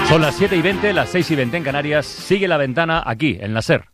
Son las 7:20, las 6:20 en Canarias. Sigue La Ventana aquí, en la SER.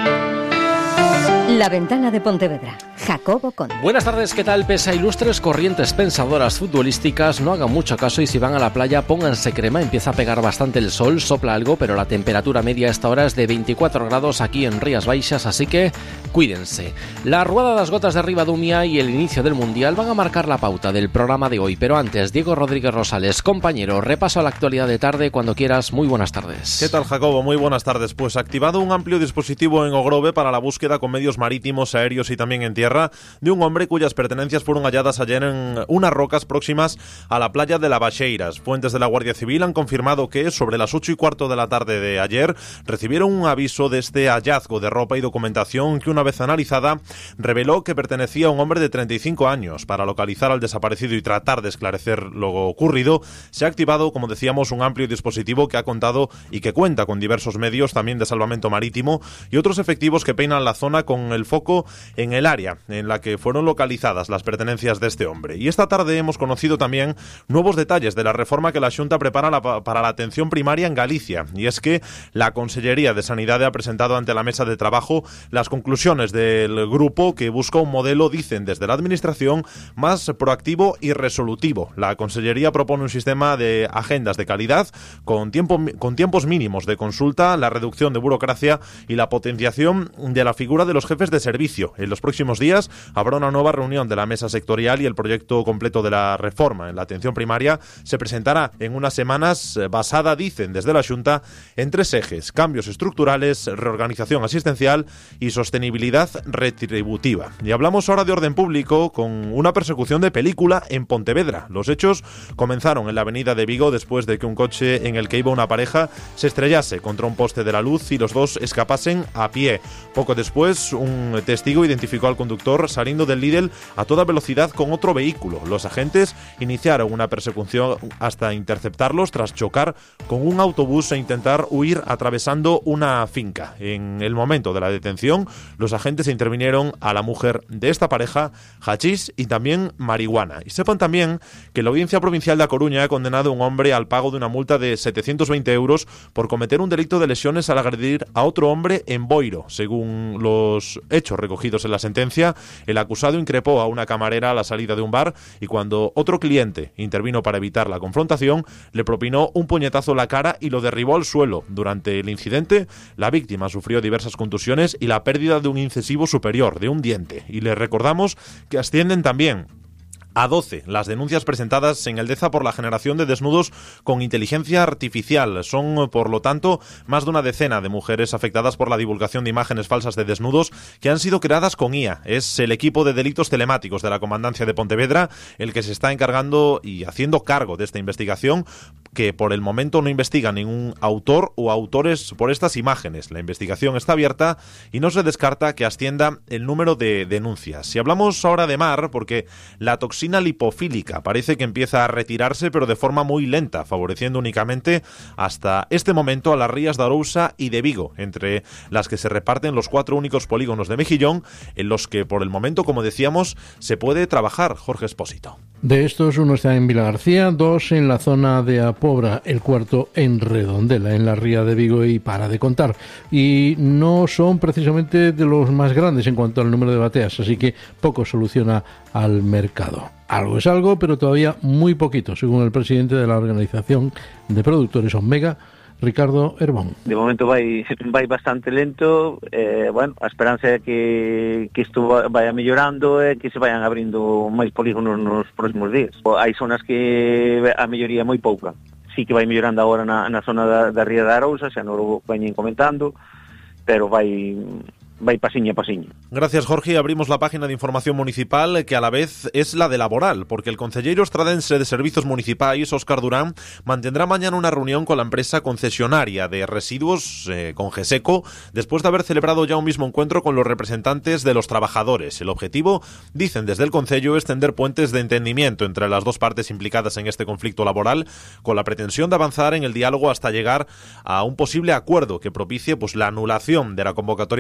La Ventana de Pontevedra. Jacobo Conde. Buenas tardes, ¿qué tal? Pese a ilustres corrientes pensadoras futbolísticas, no hagan mucho caso y si van a la playa pónganse crema. Empieza a pegar bastante el sol, sopla algo, pero la temperatura media a esta hora es de 24 grados aquí en Rías Baixas, así que cuídense. La rueda de las gotas de Ribadumia y el inicio del Mundial van a marcar la pauta del programa de hoy, pero antes, Diego Rodríguez Rosales, compañero, repaso a la actualidad de tarde cuando quieras. Muy buenas tardes. ¿Qué tal, Jacobo? Muy buenas tardes. Pues activado un amplio dispositivo en Ogrove para la búsqueda con medios marítimos, aéreos y también en tierra de un hombre cuyas pertenencias fueron halladas ayer en unas rocas próximas a la playa de Lavacheiras. Fuentes de la Guardia Civil han confirmado que sobre las 8:15 de la tarde de ayer recibieron un aviso de este hallazgo de ropa y documentación que, una vez analizada, reveló que pertenecía a un hombre de 35 años. Para localizar al desaparecido y tratar de esclarecer lo ocurrido, se ha activado, como decíamos, un amplio dispositivo que ha contado y que cuenta con diversos medios también de salvamento marítimo y otros efectivos que peinan la zona con el foco en el área en la que fueron localizadas las pertenencias de este hombre. Y esta tarde hemos conocido también nuevos detalles de la reforma que la Xunta prepara para la atención primaria en Galicia. Y es que la Consellería de Sanidade ha presentado ante la mesa de trabajo las conclusiones del grupo que busca un modelo, dicen desde la Administración, más proactivo y resolutivo. La Consellería propone un sistema de agendas de calidad con tiempos mínimos de consulta, la reducción de burocracia y la potenciación de la figura de los jefes de servicio. En los próximos días habrá una nueva reunión de la mesa sectorial y el proyecto completo de la reforma en la atención primaria se presentará en unas semanas, basada, dicen desde la Xunta, en 3 ejes: cambios estructurales, reorganización asistencial y sostenibilidad retributiva. Y hablamos ahora de orden público con una persecución de película en Pontevedra. Los hechos comenzaron en la avenida de Vigo después de que un coche en el que iba una pareja se estrellase contra un poste de la luz y los dos escapasen a pie. Poco después, un testigo identificó al conductor saliendo del Lidl a toda velocidad con otro vehículo. Los agentes iniciaron una persecución hasta interceptarlos tras chocar con un autobús e intentar huir atravesando una finca. En el momento de la detención, los agentes intervinieron a la mujer de esta pareja, hachís y también marihuana. Y sepan también que la Audiencia Provincial de A Coruña ha condenado a un hombre al pago de una multa de 720 euros por cometer un delito de lesiones al agredir a otro hombre en Boiro. Según los hechos recogidos en la sentencia, el acusado increpó a una camarera a la salida de un bar y cuando otro cliente intervino para evitar la confrontación, le propinó un puñetazo en la cara y lo derribó al suelo. Durante el incidente, la víctima sufrió diversas contusiones y la pérdida de un incisivo superior, de un diente. Y les recordamos que ascienden también a 12 las denuncias presentadas en el DEZA por la generación de desnudos con inteligencia artificial. Son, por lo tanto, más de una decena de mujeres afectadas por la divulgación de imágenes falsas de desnudos que han sido creadas con IA. Es el equipo de delitos telemáticos de la Comandancia de Pontevedra el que se está encargando y haciendo cargo de esta investigación, que por el momento no investiga ningún autor o autores por estas imágenes. La investigación está abierta y no se descarta que ascienda el número de denuncias. Si hablamos ahora de mar, porque la toxina lipofílica parece que empieza a retirarse, pero de forma muy lenta, favoreciendo únicamente hasta este momento a las rías de Arousa y de Vigo, entre las que se reparten los 4 únicos polígonos de Mejillón, en los que por el momento, como decíamos, se puede trabajar. Jorge Espósito. De estos, uno está en Vilagarcía, 2 en la zona de Apobra, el 4 en Redondela, en la ría de Vigo, y para de contar. Y no son precisamente de los más grandes en cuanto al número de bateas, así que poco soluciona al mercado. Algo es algo, pero todavía muy poquito, según el presidente de la Organización de Productores Omega, Ricardo Herbón. De momento vai bastante lento, bueno, a esperanza é que isto vaya mellorando e que se vayan abrindo máis polígonos nos próximos días. Hai zonas que a melloría é moi pouca. Sí que vai mellorando agora na zona da ría da Arousa, xa non o veñen comentando, pero vai pasiño a pasiño. Gracias, Jorge. Abrimos la página de información municipal, que a la vez es la de laboral, porque el concelleiro estradense de Servicios Municipais, Óscar Durán, mantendrá mañana una reunión con la empresa concesionaria de residuos, con GESECO, después de haber celebrado ya un mismo encuentro con los representantes de los trabajadores. El objetivo, dicen desde el concello, es tender puentes de entendimiento entre las dos partes implicadas en este conflicto laboral, con la pretensión de avanzar en el diálogo hasta llegar a un posible acuerdo que propicie la anulación de la convocatoria de huelga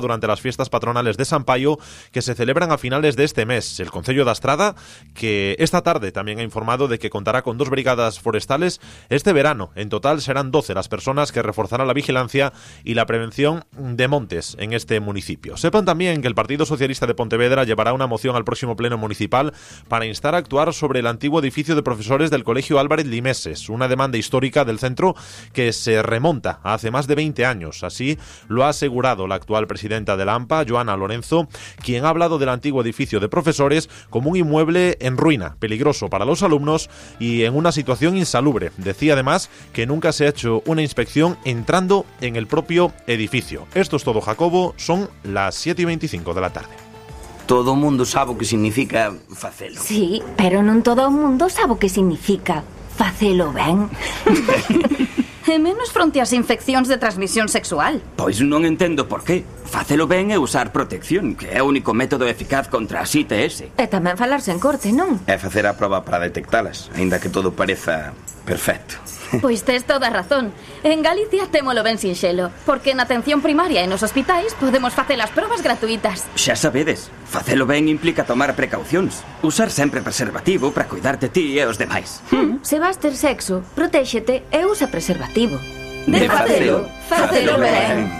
durante las fiestas patronales de San Paio, que se celebran a finales de este mes. El Concello de Astrada, que esta tarde también ha informado de que contará con 2 brigadas forestales este verano. En total serán 12 las personas que reforzarán la vigilancia y la prevención de montes en este municipio. Sepan también que el Partido Socialista de Pontevedra llevará una moción al próximo pleno municipal para instar a actuar sobre el antiguo edificio de profesores del Colegio Álvarez Limeses, una demanda histórica del centro que se remonta a hace más de 20 años. Así lo ha asegurado la actual presidenta de la AMPA, Joana Lorenzo, quien ha hablado del antiguo edificio de profesores como un inmueble en ruina, peligroso para los alumnos y en una situación insalubre. Decía además que nunca se ha hecho una inspección entrando en el propio edificio. Esto es todo, Jacobo, son las 7:25 de la tarde. Todo o mundo sabe o que significa facelo. Sí, pero non todo o mundo sabe o que significa facelo ben. E menos fronte ás infeccións de transmisión sexual. Pois non entendo por qué. Facelo ben é usar protección, que é o único método eficaz contra as ITS. E tamén falarse en corte, non? É facer a proba para detectalas, aínda que todo pareza perfecto. Pois tes toda a razón. En Galicia témolo ben sinxelo, porque na atención primaria e nos hospitais podemos facer as probas gratuitas. Xa sabedes, facelo ben implica tomar precaucións. Usar sempre preservativo para cuidarte ti e os demais. Se vas ter sexo, protéxete e usa preservativo. De facelo, facelo ben.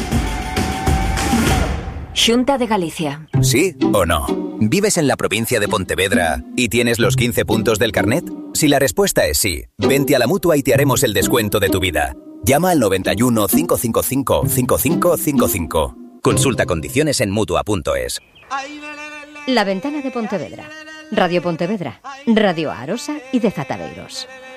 Xunta de Galicia. ¿Sí o no? ¿Vives en la provincia de Pontevedra y tienes los 15 puntos del carnet? Si la respuesta es sí, vente a la Mutua y te haremos el descuento de tu vida. Llama al 91 555 5555. Consulta condiciones en Mutua.es. La Ventana de Pontevedra. Radio Pontevedra, Radio Arosa y de Zatadeiros.